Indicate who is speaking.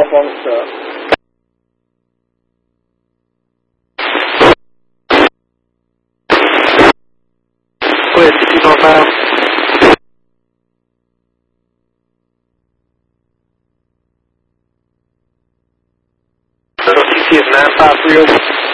Speaker 1: 方式。
Speaker 2: Wait, City Mobile. TC is 9530.